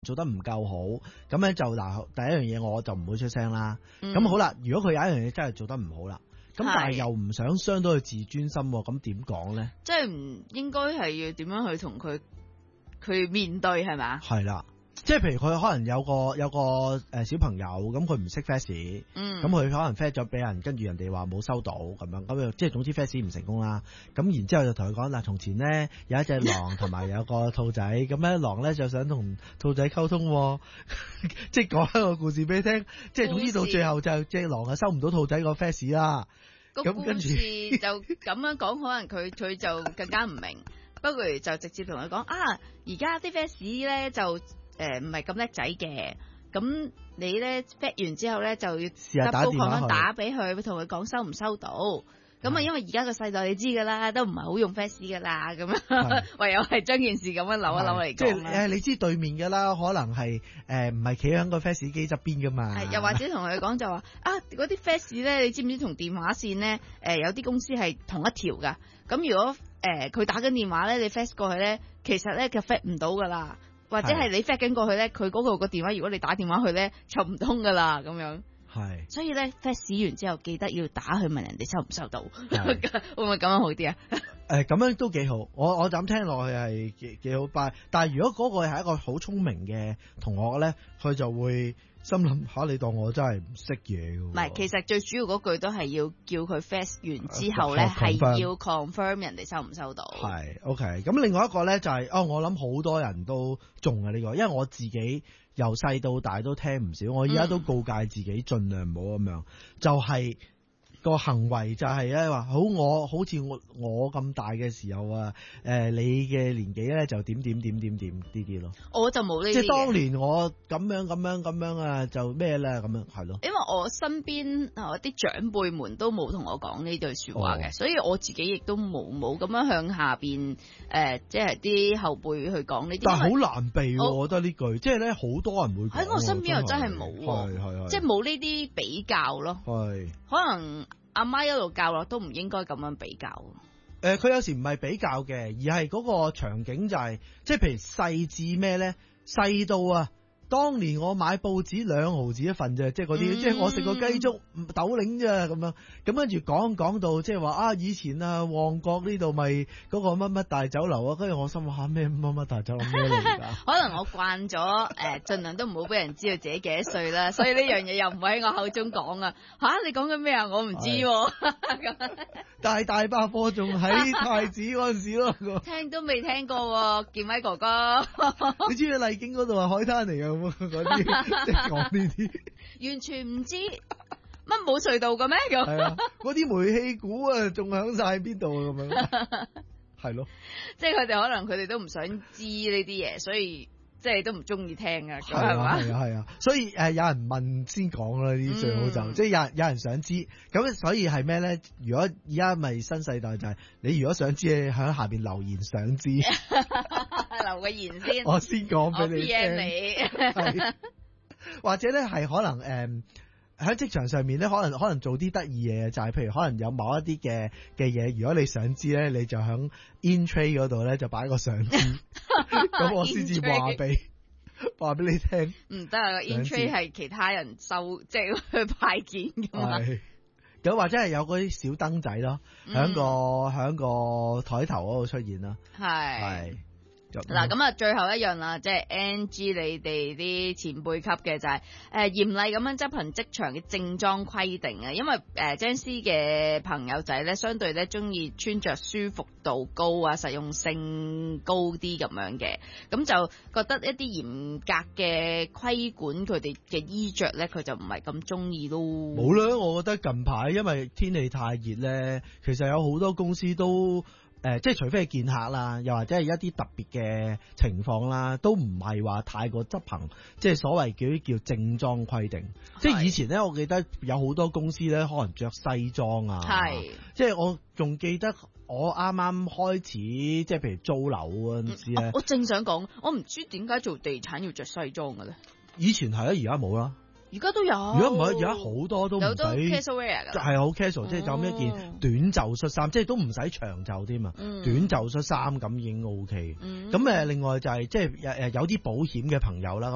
做得唔夠好，咁咧就嗱第一樣嘢我就唔會出聲啦。咁好啦，如果佢有一樣嘢真係做得唔好啦，咁但係又唔想傷到佢自尊心，咁點講咧？ 即係唔應該係要點樣去同佢面對係咪？係啦。即係譬如佢可能有個小朋友咁佢唔識 fast，咁佢可能 fast 咗俾人，跟住人哋話冇收到咁樣，咁即係總之 fast 唔成功啦。咁然之後就同佢講嗱，從前咧有一隻狼同埋有個兔仔，咁咧狼咧就想同兔仔溝通，即係講一個故事俾你聽，即係總之到最後就隻狼啊收唔到兔仔個 fast 啦。 個故事就咁樣講，可能佢就更加唔明，不如就直接同佢講啊，而家啲 fast 咧就。唔係咁叻仔嘅，咁你咧 fat 完之後咧就要 double 咁樣打俾佢，同佢講收唔收到。咁啊，因為而家個世代你知噶啦，都唔係好用 fast 噶啦，咁樣唯有係將件事咁樣扭一扭嚟講。 即係你知對面噶啦，可能係唔係企喺個 fast 機側邊噶嘛。 又或者同佢講就話啊，嗰啲 fast 咧，你知唔知同電話線咧？有啲公司係同一條噶。咁如果佢打緊電話咧，你 fast 過去咧，其實咧就 fast 唔到噶啦。或者係你 fax 緊過去咧，佢嗰個電話，如果你打電話去咧，就唔通噶啦，咁樣。係。所以咧 fax 完之後，記得要打去問人哋收唔收到，會唔會咁樣好啲啊？ 咁樣都幾好，我就咁聽落去係幾好，但係如果嗰個係一個好聰明嘅同學咧，佢就會心諗下你當我真係唔識嘢㗎。唔係， 其實最主要嗰句都係要叫佢 fax 完之後咧，係要 confirm 人哋收唔收到。係 OK。咁另外一個咧就係我諗好多人都中啊呢個，因為我自己由細到大都聽唔少，我而家都告誡自己盡量唔好咁樣，就係。個行為就係咧話好似我咁大嘅時候啊，你嘅年紀咧就點呢啲咯。我就冇呢啲。即係當年我咁樣啊，就咩啦咁樣係咯。因為我身邊啲長輩們都冇同我講呢句說話嘅，所以我自己亦都冇咁樣向下邊即係啲後輩去講呢啲。但係好難避，我覺得呢句，即係咧好多人會講。喺我身邊又真係冇，即係冇呢啲比較咯。係可能。阿媽一路教落都唔應該咁樣比較。佢有時唔係比較嘅，而係嗰個場景就係，即係譬如細至咩咧，細到啊，當年我買報紙2毫子一份啫，即係嗰啲，即係我食個雞粥豆領啫咁樣。咁跟住講到即係話啊，以前啊旺角呢度咪嗰個乜乜大酒樓啊，跟住我心話咩乜乜大酒樓咩嚟㗎？可能我慣咗盡量都唔好俾人知道自己幾多歲啦，所以呢樣嘢又唔會喺我口中講啊。吓，你講緊咩啊？我唔知。但係大百貨仲喺太子嗰陣時咯，聽都未聽過。健威哥哥，你知唔知麗景嗰度係海灘嚟㗎？嗰啲即係講呢啲，完全唔知乜冇隧道嘅咩？係啊，嗰啲煤氣鼓啊，仲響晒邊度咁樣？係咯，即係佢哋可能佢哋都唔想知呢啲嘢，所以即係都唔中意聽啊。係嘛？係啊，所以有人問先講啦，呢啲最好就即係有人想知，咁所以係咩咧？如果而家咪新世代就係你如果想知，你喺下邊留言想知。留個言先，我先講俾你聽。我 PM 你，或者咧係可能喺職場上面咧，可能做啲得意嘢，就係譬如可能有某一啲嘅嘢，如果你想知咧，你就響 in tray 嗰度咧就擺個想知，咁我先至話俾你聽。唔得啊 ，in tray 係其他人收，即係去派件噶嘛。咁或者係有嗰啲小燈仔咯，響個台頭嗰度出現啦。係。嗱，咁啊，最後一樣啦，即係 NG 你哋啲前輩級嘅就係嚴厲咁樣執行職場嘅正裝規定啊，因為Gen Z 嘅朋友仔咧，相對咧中意穿着舒服度高啊，實用性高啲咁樣嘅，咁就覺得一啲嚴格嘅規管佢哋嘅衣着咧，佢就唔係咁中意咯。冇啦，我覺得近排因為天氣太熱咧，其實有好多公司都。即係除非係見客啦，又或者係一啲特別嘅情況啦，都唔係話太過執行，即係所謂叫正裝規定。即係以前咧，我記得有好多公司咧，可能着西裝啊。係。即係我仲記得我啱啱開始，即係譬如租樓嗰陣時咧。我正想講，我唔知點解做地產要着西裝嘅咧。以前係啊，而家冇啦。而家都有，如果唔係，而家好多都唔使，係好 casual，即係就咁一件短袖恤衫，即係都唔使長袖添啊，短袖恤衫咁已經 OK。咁另外就係即係有啲保險嘅朋友啦。